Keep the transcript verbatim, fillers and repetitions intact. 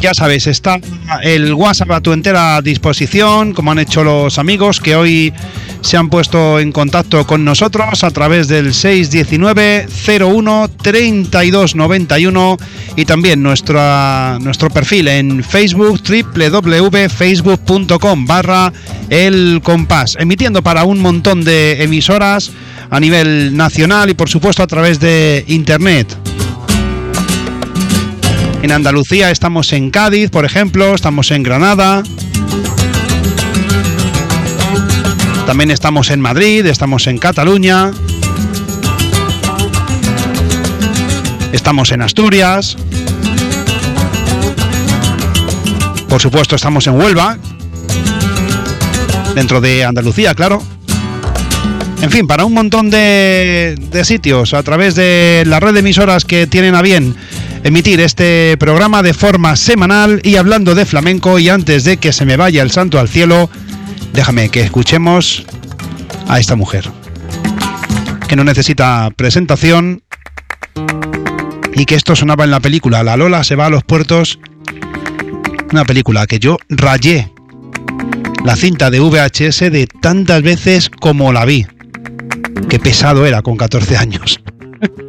Ya sabes, está el WhatsApp a tu entera disposición, como han hecho los amigos que hoy se han puesto en contacto con nosotros a través del seis uno nueve cero uno treinta y dos noventa y uno y también nuestra, nuestro perfil en Facebook, doble u doble u doble u punto facebook punto com barra el compás, emitiendo para un montón de emisoras a nivel nacional y por supuesto a través de internet. En Andalucía estamos en Cádiz, por ejemplo, estamos en Granada. También estamos en Madrid, estamos en Cataluña. Estamos en Asturias. Por supuesto, estamos en Huelva. Dentro de Andalucía, claro. En fin, para un montón de, de sitios a través de la red de emisoras que tienen a bien emitir este programa de forma semanal. Y hablando de flamenco, y antes de que se me vaya el santo al cielo, déjame que escuchemos a esta mujer, que no necesita presentación y que esto sonaba en la película La Lola se va a los puertos, una película que yo rayé la cinta de V H S de tantas veces como la vi. Qué pesado era con catorce años.